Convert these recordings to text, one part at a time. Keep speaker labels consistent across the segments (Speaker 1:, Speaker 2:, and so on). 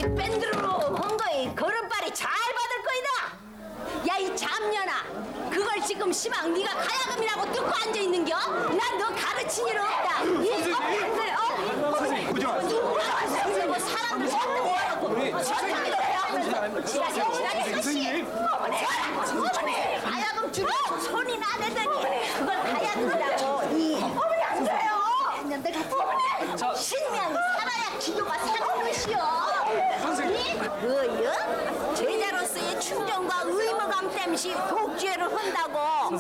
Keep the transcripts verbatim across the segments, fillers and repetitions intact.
Speaker 1: 밴드로 한 거에 걸음발이 잘 받을 거이다. 야, 이 잡년아, 그걸 지금 시방 네가 가야금이라고 듣고 앉아 있는겨? 난 너 가르친 일 없다. 선생님, 어?
Speaker 2: 선생님, 오지 마세요.
Speaker 1: 누구야? 선생님, 뭐 사람들 잡는 거라고. 선생님,
Speaker 2: 선생님.
Speaker 1: 어머니, 어머니, 가야금 주로 손이 나대더니 그걸 가야금이라고. 이 어머니 안 돼요. 했는데 어머니, 신명 살아야 기도가 사는 것이요. 선생님, 뭐요? 제자로서의 충정과 의무감 땜시 독주회를 한다고.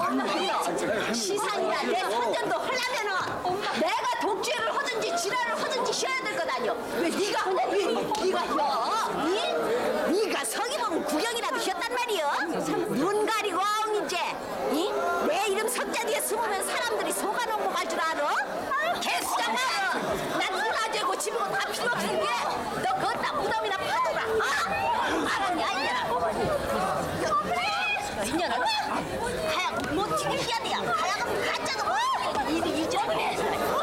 Speaker 1: 시상이나 내 선전도 하려면은 내가 독주회를 하든지 지랄을 하든지 쉬어야 될 것 아니오. 왜 네가 하냐? 왜 네가 혀? 니? 네가 서기봉 구경이라도 쉬었단 말이오. 눈 가리고 엉이제. 이? 내 이름 석자 뒤에 숨으면 사람들이 속아 넘고 갈 줄 알아? 개수장아, 난 문화재고 집이고 다 필요 없는 게 너 걷다 무덤이나 파도라. 어? 알았냐 이년아? 어머니, 이년아, 하야금 못 튀기야 돼요. 하야금 가짜가 일이 잊어버려.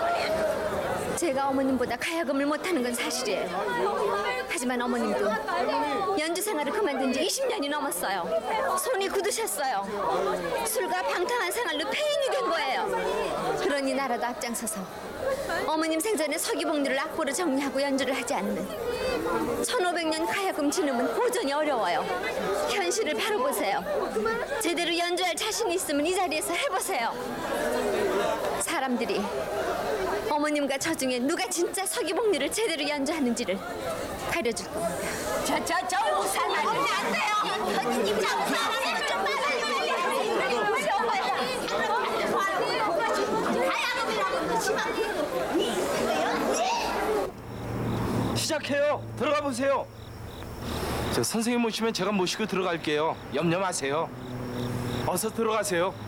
Speaker 3: 제가 어머님보다 가야금을 못하는 건 사실이에요. 하지만 어머님도 연주 생활을 그만둔 지 이십 년이 넘었어요. 손이 굳으셨어요. 술과 방탕한 생활로 폐인이 된 거예요. 그러니 나라도 앞장서서 어머님 생전에 서기복리를 악보로 정리하고 연주를 하지 않으면 천오백 년 가야금 진음은 보존이 어려워요. 현실을 바로 보세요. 제대로 연주할 자신이 있으면 이 자리에서 해보세요. 사람들이 어머님과 저 중에 누가 진짜 서기복리를 제대로 연주하는지를 가려줄 겁니다.
Speaker 1: 저, 저, 저 우산 안 돼요. 님 장사하는 좀
Speaker 2: 시작해요. 들어가 보세요. 저 선생님 오시면 제가 모시고 들어갈게요. 염려 마세요. 어서 들어가세요.